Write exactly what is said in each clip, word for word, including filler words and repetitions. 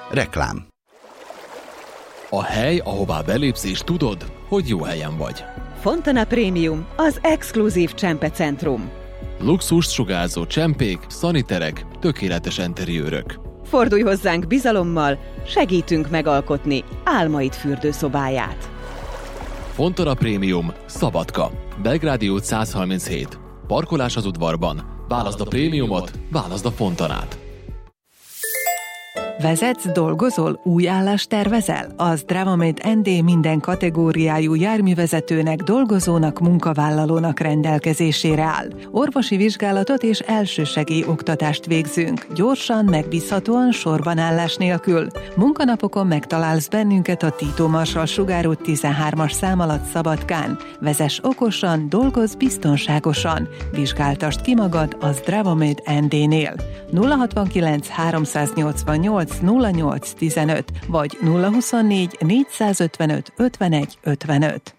Reklám. A hely, ahová belépsz és tudod, hogy jó helyen vagy. Fontana Premium, az exkluzív csempecentrum. Luxust sugárzó csempék, szaniterek, tökéletes enteriőrök. Fordulj hozzánk bizalommal, segítünk megalkotni álmaid fürdőszobáját. Fontana Premium, Szabadka, Belgrádi út száz harminchét. Parkolás az udvarban. Válaszd a prémiumot, válaszd a Fontanát. Vezetsz, dolgozol, új állást tervezel? Az Dravamate en dé minden kategóriájú járművezetőnek, dolgozónak, munkavállalónak rendelkezésére áll. Orvosi vizsgálatot és elsősegély oktatást végzünk. Gyorsan, megbízhatóan, sorban állás nélkül. Munkanapokon megtalálsz bennünket a Tito Marsal sugárút tizenhármas szám alatt Szabadkán. Vezess okosan, dolgozz biztonságosan. Vizsgáltasd ki magad az Dravamate en dé-nél. nulla hatvankilenc háromszáznyolcvannyolc nulla nyolc tizenöt vagy nulla huszonnégy négyszázötvenöt ötvenegy ötvenöt.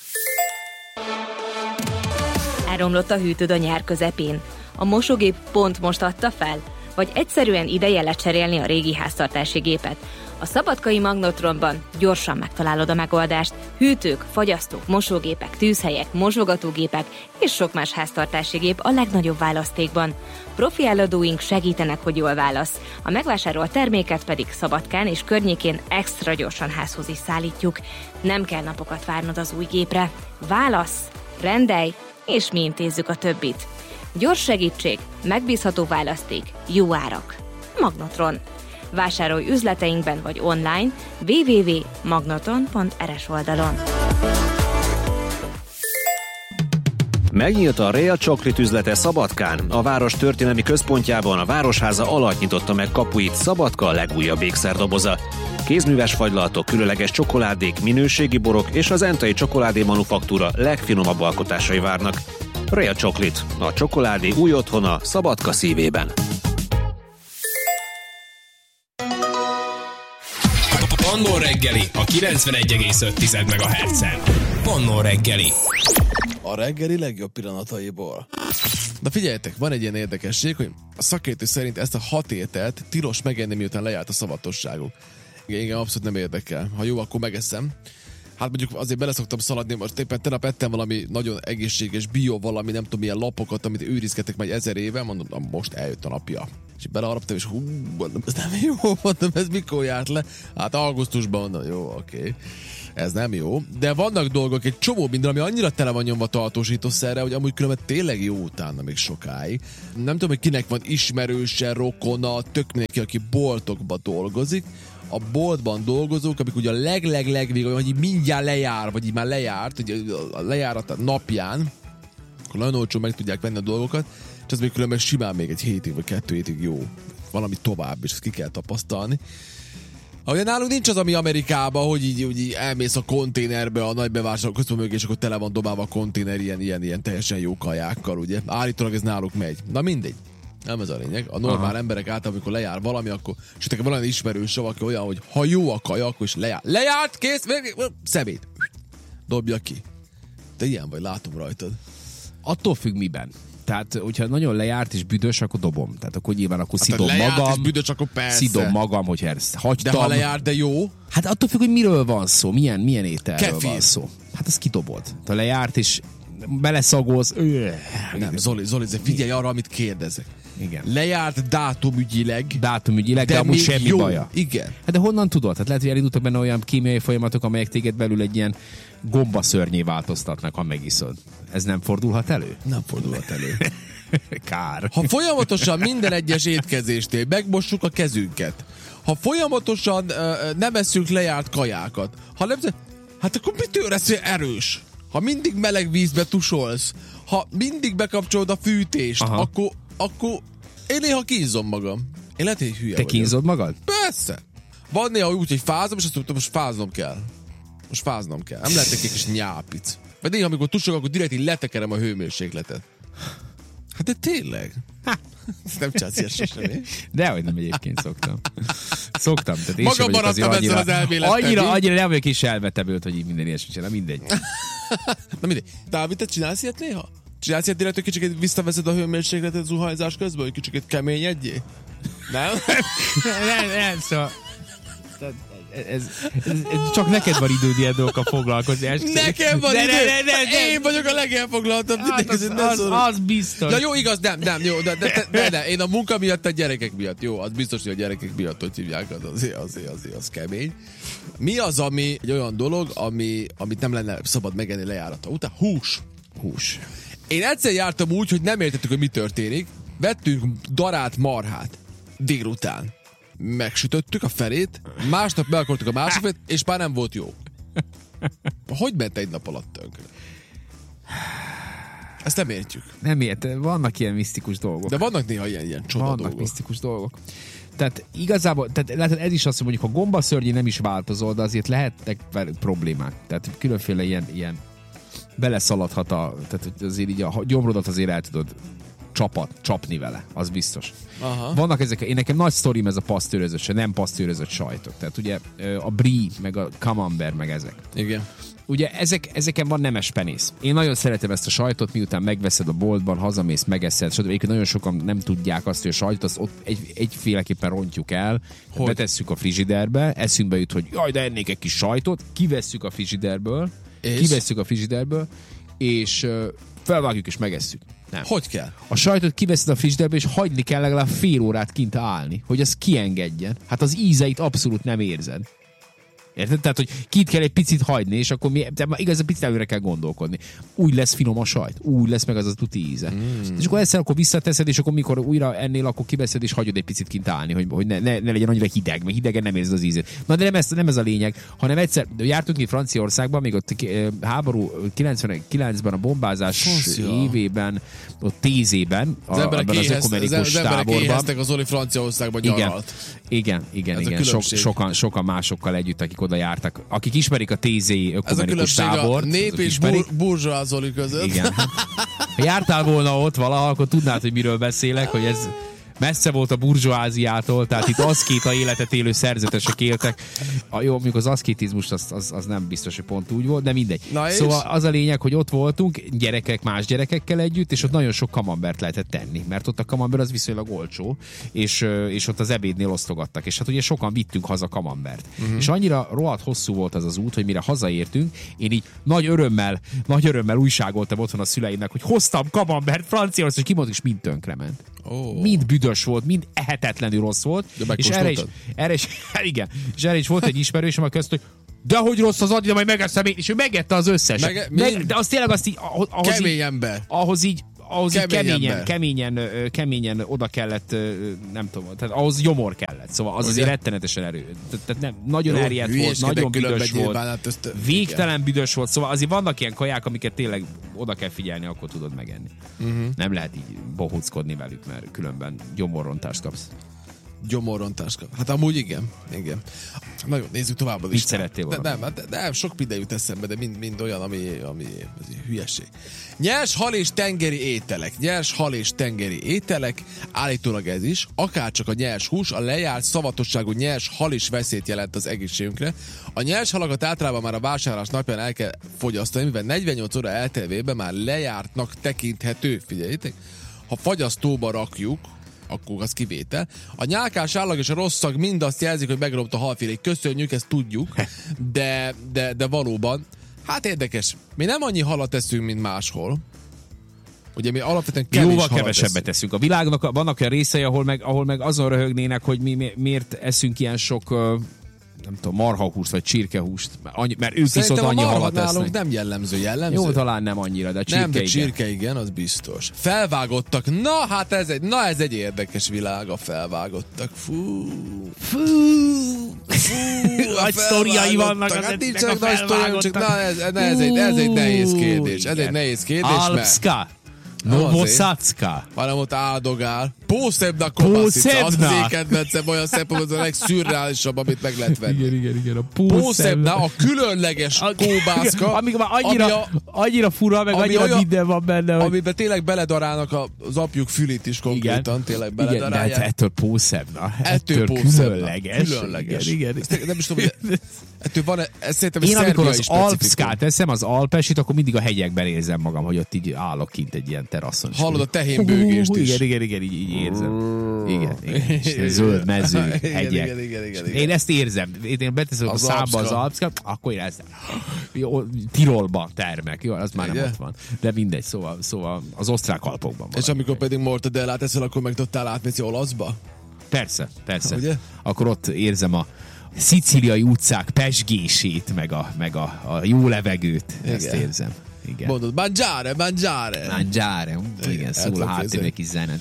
Elromlott a hűtőd a nyár közepén? A mosógép pont most adta fel? Vagy egyszerűen ideje lecserélni a régi háztartási gépet? A szabadkai Magnotronban gyorsan megtalálod a megoldást. Hűtők, fagyasztók, mosógépek, tűzhelyek, mosogatógépek és sok más háztartási gép a legnagyobb választékban. Profi eladóink segítenek, hogy jól válasz. A megvásárolt terméket pedig Szabadkán és környékén extra gyorsan házhoz is szállítjuk. Nem kell napokat várnod az új gépre. Válasz, rendelj, és mi intézzük a többit. Gyors segítség, megbízható választék, jó árak. Magnotron. Vásárolj üzleteinkben vagy online double-u double-u double-u pont magnotron pont er es oldalon. Megnyílt a Real Chocolate üzlete Szabadkán. A város történelmi központjában a Városháza alatt nyitotta meg kapuit Szabadka legújabb ékszerdoboza. Kézműves fagylaltok, különleges csokoládék, minőségi borok és az Entai Csokoládé Manufaktúra legfinomabb alkotásai várnak. Real Chocolate, a csokoládé új otthona Szabadka szívében. Pannó reggeli a kilencvenegy egész öt megahertzen. Pannó reggeli. A reggeli legjobb pillanataiból. Na figyeljetek, van egy ilyen érdekesség, hogy a szakértő szerint ezt a hat ételt tilos megenni, miután lejárt a szavatosságuk. Igen, igen, abszolút nem érdekel. Ha jó, akkor megeszem. Hát mondjuk azért bele szoktam szaladni, most éppen tegnap ettem valami nagyon egészséges bio valami, nem tudom milyen lapokat, amit őrizgetek már ezer éve, mondom, na most eljött a napja. És beleharaptam, és hú, mondom, ez nem jó, mondom, ez mikor járt le? Hát augusztusban, mondom, jó, oké. Okay. Ez nem jó, de vannak dolgok, egy csomó minden, ami annyira tele van nyomva tartósítószerre, hogy amúgy különben tényleg jó utána még sokáig. Nem tudom, hogy kinek van ismerőse, rokona, tök mindenki, aki boltokba dolgozik. A boltban dolgozók, amik ugye a leg-leg-legvégül, hogy mindjárt lejár, vagy így már lejárt, hogy a lejárat napján, akkor nagyon olcsó meg tudják venni a dolgokat, és az még különben simán még egy hétig, vagy kettő hétig jó. Valami tovább, és ezt ki kell tapasztalni. Ahogy nálunk nincs az, ami Amerikában, hogy így, így elmész a konténerbe, a nagy bevásárló központ mögé, és akkor tele van dobálva a konténer ilyen, ilyen, ilyen teljesen jó kajákkal, ugye. Állítólag ez náluk megy. Na mindegy. Nem ez a lényeg. A normál Aha. emberek által, amikor lejár valami, akkor és van olyan ismerős, aki olyan, hogy ha jó a kaja, akkor is lejár. Lejárt, kész, szemét. Dobja ki. Te ilyen vagy, látom rajtad. Attól függ miben. Tehát, hogyha nagyon lejárt és büdös, akkor dobom. Tehát akkor nyilván akkor hát, szidom lejárt magam. És büdös, akkor persze. Szidom magam, hogyha ezt hagytam. De ha lejárt, de jó? Hát attól függ, hogy miről van szó, milyen, milyen ételről Kefir. van szó. Hát ez kidobod. Ha lejárt és beleszagolsz. Nem, Zoli, Zoli, figyelj arra, amit kérdezek. Igen. Lejárt dátumügyileg. Dátumügyileg, de, de amúgy semmi jó. baja. Igen. Hát de honnan tudod? Hát lehet, hogy elindultak benne olyan kémiai folyamatok, amelyek téged belül egy ilyen gombaszörnyé változtatnak, ha megiszod. Ez nem fordulhat elő? Nem fordulhat elő. Kár. Ha folyamatosan minden egyes étkezésnél megmossuk a kezünket, ha folyamatosan uh, nem eszünk lejárt kajákat, ha nem, hát akkor mitől leszel erős? Ha mindig meleg vízbe tusolsz, ha mindig bekapcsolod a fűtést, Aha. akkor, akkor én néha kínzom magam. Én lehet, hogy hülye Te vagyok. kínzod magad? Persze. Van néha úgy, hogy fázom, és azt mondtam, most fáznom kell. Most fáznom kell. Nem lehet egy kis nyápic. Vagy néha, amikor tusolok, akkor direkt így letekerem a hőmérsékletet. Hát de tényleg. Ezt nem csinálsz ilyen sosem. Dehogy nem, egyébként szoktam. Szoktam. Tehát én Maga maradtam ezzel az elmélettel. Annyira, annyira nem vagyok is elvetevőt, hogy így minden ilyesmit csinál. Mindegy. Na mindegy. Dávid, te csinálsz ilyet néha? Csinálsz ilyet direkt, hogy kicsit visszaveszed a hőmérsékletet zuhanyzás közben, hogy kicsit keményedjé? Nem? nem, nem, szóval Ez, ez, ez csak neked van időd ilyen dolgokkal foglalkozni. Nekem van de, idő? de, de, de, de. Én vagyok a legelfoglaltabb. Hát az, az, az biztos. Ja, jó, igaz, nem, nem, jó, de, de, de, de, de én a munka miatt, a gyerekek miatt, jó, az biztos, hogy a gyerekek miatt, hogy hívják, az azért, azért, azért, az kemény. Mi az, ami egy olyan dolog, ami, amit nem lenne szabad megenni lejárata után? Hús. Hús. Én egyszer jártam úgy, hogy nem értettük, hogy mi történik. Vettünk darált marhát délután. Megsütöttük a felét, másnap be akartuk a másik felét, és már nem volt jó. Hogy ment egy nap alatt tönkre? Ezt nem értjük. Nem ért, vannak ilyen misztikus dolgok. De vannak néha ilyen, ilyen csoda vannak dolgok. misztikus dolgok. Tehát igazából, tehát ez is az, hogy mondjuk a gombaszörnyi nem is változol, de azért lehetnek velük problémák. Tehát különféle ilyen, ilyen beleszaladhat a, tehát azért így a gyomrodat azért el tudod csapat, csapni vele, az biztos. Aha. Vannak ezek, én nekem nagy sztorim ez a pasztőrözött, se nem pasztőrözött sajtok. Tehát ugye a brie, meg a camembert, meg ezek. Igen. Ugye ezek, ezeken van nemes penész. Én nagyon szeretem ezt a sajtot, miután megveszed a boltban, hazamész, megeszed, stb. Egyébként nagyon sokan nem tudják azt, hogy a sajtot azt ott egy, egyféleképpen rontjuk el, hogy? Betesszük a frigiderbe, eszünkbe jut, hogy jaj, de ennék egy kis sajtot, kivesszük a frigiderből, és? kivesszük a frigiderből, és uh, felvágjuk és megesszük. Nem. Hogy kell? A sajtot kiveszed a frigiderbe, és hagyni kell legalább fél órát kint állni, hogy az kiengedjen. Hát az ízeit abszolút nem érzed. Érted? Tehát, hogy kit kell egy picit hagyni, és akkor mi, igaz, picit előre kell gondolkodni. Úgy lesz finom a sajt, úgy lesz meg az a tuti íze. Mm. És akkor egyszer akkor visszateszed, és akkor mikor újra ennél, akkor kiveszed, és hagyod egy picit kint állni, hogy, hogy ne, ne, ne legyen annyira hideg, mert hidegen nem érzed az ízét. Na de nem ez, nem ez a lényeg, hanem egyszer jártunk mi Franciaországban, még ott háború kilencvenkilencben a bombázás Francia. évében, ott Tézében, az, a, az, az ökumenikus táborban. Az Oli Franciaországban nyaralt. Igen, igen, igen. igen. Sok, sokan, sokan másokkal együtt, akik oda jártak, akik ismerik a té zé ökumenikus tábort. A nép és bur- burzsóá Zoli között. Igen. Ha jártál volna ott valaha, akkor tudnád, hogy miről beszélek, hogy ez messze volt a burzsóáziától, tehát itt aszkéta életet élő szerzetesek éltek. A, jó, mondjuk az aszkétizmus az, az, az nem biztos, hogy pont úgy volt, de mindegy. Na szóval az a lényeg, hogy ott voltunk, gyerekek más gyerekekkel együtt, és ott nagyon sok kamembert lehetett tenni, mert ott a kamember az viszonylag olcsó, és, és ott az ebédnél osztogattak, és hát ugye sokan vittünk haza kamembert. Uh-huh. És annyira rohadt hosszú volt az az út, hogy mire hazaértünk, én így nagy örömmel, nagy örömmel újságoltam otthon a szüleimnek, hogy hoztam kamembert Franciaországban, és kimondtuk, és mind tönkrement. Oh. Mind büdös volt, mind ehetetlenül rossz volt. És erre is, erre is, igen, és erre is volt egy ismerősöm, aki azt, hogy de hogy rossz az adja, majd megeszem én, és ő megette az összes. Mege, Meg, de az tényleg azt így, ahhoz kemény így, ember. Ahhoz így, ahhoz kemény így keményen, keményen, keményen oda kellett, nem tudom, tehát ahhoz gyomor kellett. Szóval az ugye? Azért rettenetesen erő. Tehát nem, nagyon erjedt volt, nagyon büdös volt, hát ezt, végtelen igen. büdös volt. Szóval azért vannak ilyen kaják, amiket tényleg oda kell figyelni, akkor tudod megenni. Uh-huh. Nem lehet így bohóckodni velük, mert különben gyomorrontást kapsz. Gyomorrontás kap. Hát amúgy igen. igen. Na jó, nézzük tovább az Mit szerettél volna? De, nem, de, de, de sok minden jut eszembe, de mind, mind olyan, ami, ami hülyeség. Nyers hal és tengeri ételek. Nyers hal és tengeri ételek, állítólag ez is, akárcsak a nyers hús, a lejárt szavatosságú nyers hal is veszélyt jelent az egészségünkre. A nyers halakat általában már a vásárlás napján el kell fogyasztani, mivel negyvennyolc óra eltelvében már lejártnak tekinthető. Figyeljétek, ha fagyasztóba rakjuk, akkor az kivétel. A nyálkás állag és a rossz szag mind azt jelzik, hogy megromlott a halfélék. Köszönjük, ezt tudjuk, de, de, de valóban, hát érdekes. Mi nem annyi halat eszünk, mint máshol. Ugye mi alapvetően kevés Jóval halat kevesebbet eszünk. eszünk. A világnak vannak olyan részei, ahol meg, ahol meg azon röhögnének, hogy mi, mi miért eszünk ilyen sok nem tudom, marhahúst vagy csirkehúst, mert, mert ők viszont annyi halat esznek. Nem jellemző, jellemző. Jó, talán nem annyira, de a csirke nem, de igen. csirke igen, az biztos. Felvágottak. Na, hát ez egy, na ez egy érdekes világ, a felvágottak. Fú. Fú. Fú. Nagy sztoriai vannak az hát nincs csak nagy sztoriai, csak na, ez, ez, ez, egy, ez egy nehéz kérdés. Ez egy nehéz kérdés, Alpska. Novoszacka. Hanem ott áldogál. Pószebna kobaszica. Az az én kedvencem, olyan szempontból az a legszürreálisabb, amit meg lehet venni. Igen, igen, igen. A Pószebna, a különleges kóbászka. Amíg már annyira, ami a, annyira fura, meg annyira olyan, minden van benne. Hogy... Amiben tényleg beledarálnak az apjuk fülét is konkrétan. Igen. Tényleg beledarálják. Igen, de ettől pószebna. Ettől, ettől különleges. Különleges. Igen, igen. Ezt, nem is tudom, hogy ettől van, ez szerintem egy én amikor az specifikum. Alpskát eszem, az Alpesit, akkor mindig a hegyekben érzem magam, hogy ott így állok kint egy ilyen teraszon. Hallod a tehénbőgést is. Igen, igen, igen, így, így érzem. Igen, igen. Zöld mező, hegyek. Igen, igen, igen, igen. Én ezt érzem. Én beteszem a számba az Alpska, akkor én ezt jó, Tirolba termek. Jó, az már nem ott van. De mindegy, szóval, szóval az osztrák Alpokban van. És amikor pedig mortadellát eszel, akkor meg tudtál átmész olaszba? Persze, persze. Ugye? Akkor ott érzem a szicíliai utcák pesgését, meg a, meg a, a jó levegőt. Igen. Ezt érzem. Igen. Mondod, mangiare, mangiare. Mangiare, igen, szól a háttérben egy kis zenet.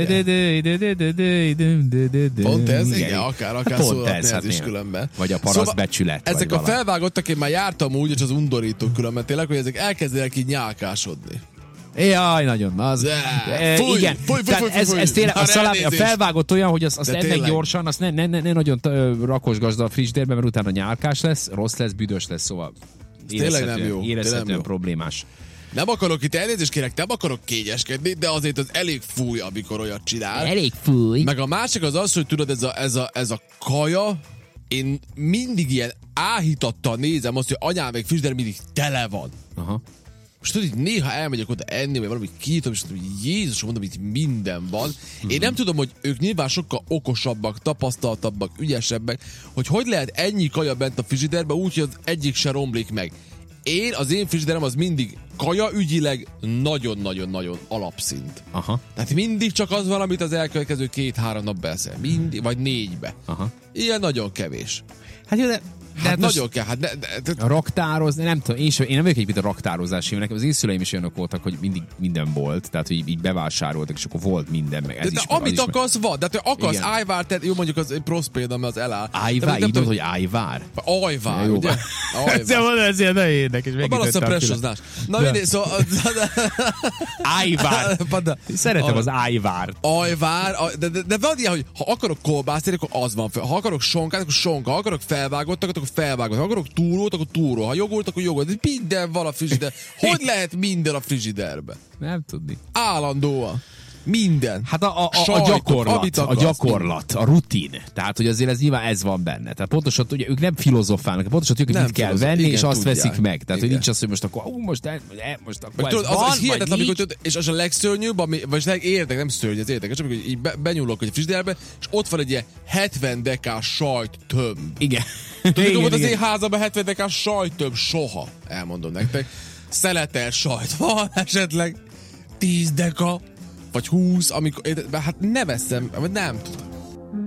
Pont ez, igen, igen akár, akár pont szólalni ez, ez hát is én. különben. Vagy a parasztbecsület. Szóval ezek a valami. Felvágottak, én már jártam úgy, és az undorító különben tényleg, hogy ezek elkezdenek így nyálkásodni. Jaj, nagyon. Az, e, fúj, igen. Fúj, fúj, fúj, ez, fúj, ez tényleg a, szalámi, a felvágott olyan, hogy azt, azt ennek gyorsan, azt ne, ne, ne, ne nagyon rakosgasd a frigiderbe, mert utána nyálkás lesz, rossz lesz, büdös lesz, szóval érezhetően, nem jó, érezhetően problémás. Nem akarok itt elnézést kérek, nem akarok kényeskedni, de azért az elég fúj, amikor olyat csinál. Elég fúj. Meg a másik az az, hogy tudod, ez a, ez a, ez a kaja, én mindig ilyen áhítattal nézem azt, hogy anyám meg frigider mindig tele van. Aha. Most tudod, hogy néha elmegyek oda enni, vagy valamit kinyitom, és tudom, hogy Jézus, mondom, itt minden van. Mm-hmm. Én nem tudom, hogy ők nyilván sokkal okosabbak, tapasztaltabbak, ügyesebbek, hogy hogy lehet ennyi kaja bent a frigiderben úgy, hogy az egyik se romlik meg. Én, az én frigiderem az mindig kaja ügyileg nagyon-nagyon-nagyon alapszint. Aha. Tehát mindig csak az van, amit az elkövetkező két-három nap beszél. Mindig, vagy négybe. Aha. Ilyen nagyon kevés. Hát jó, de... De hát nagyon kell, hát ne, de, de, raktározni, nem tudom, én, sem, én nem vagyok egy a raktározás, nekem az én szüleim is olyanok voltak, hogy mindig minden volt, tehát hogy így bevásároltak, és akkor volt minden, meg ez de, is. De meg, amit akarsz, van, de te akarsz igen. ájvár, te, jó mondjuk az egy prosz példa, mert az eláll. Ájvár, így mondod, hogy ájvár? Ajvár, ugye? Ezzel mondod, ez ilyen nagyon érdekes. A balassz a pressoznás. Na mindig, szóval... Ájvár. Szeretem az ájvárt. Ajvár, de, de, de van ilyen, hogy ha akarok kolbászt, akkor az van fel. Ha akarok sonkát, akkor sonka. Ha akarok felvágottat, akkor felvágott. Ha akarok túrót, akkor túró. Ha jogolt, akkor jogolt. Minden van a frigider. Hogy lehet minden a frigiderbe? Nem tudni. Állandóan. Minden. Hát a, a, a, Sajtot, a gyakorlat, akarsz, a gyakorlat, a rutin. Tehát, hogy azért ez nyilván ez van benne. Tehát pontosan tudja, ők nem filozofálnak, pontosan tudjuk, hogy mit kell venni, igen, és azt tudják. Veszik meg. Tehát, igen. Hogy nincs az, hogy most akkor, ú, most, el, most akkor tudod, ez az, van, az hihetetlen, amikor nincs. tudod, és az a legszörnyűbb, ami, vagy értek, nem szörnyű, ez érdekes, amikor így be, benyúlok egy frigiderbe, és ott van egy ilyen hetven dekás sajt tömb. Igen. Tudod, hogy az én házamban hetven dekás sajt tömb soha, elmondom nektek. Szeletel sajt van esetleg, tíz deka, vagy húsz, amikor, hát ne veszem, vagy nem tudom.